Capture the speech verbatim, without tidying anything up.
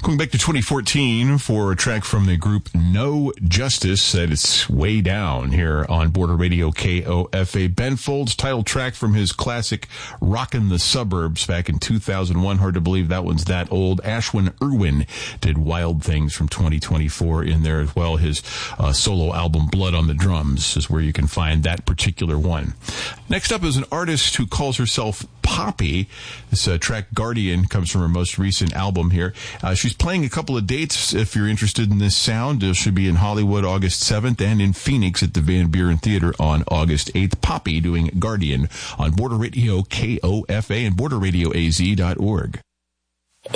Going back to twenty fourteen for a track from the group No Justice, said it's way down here on Border Radio K O F A. Ben Folds' title track from his classic Rockin' the Suburbs back in two thousand one. Hard to believe that one's that old. Ashwin Irwin did Wild Things from twenty twenty-four in there as well. His uh, solo album Blood on the Drums is where you can find that particular one. Next up is an artist who calls herself Poppy. This uh, track Guardian comes from her most recent album here. Uh, she's playing a couple of dates if you're interested in this sound. It should be in Hollywood August seventh and in Phoenix at the Van Buren Theater on August eighth. Poppy doing Guardian on Border Radio K O F A and border radio A Z dot org.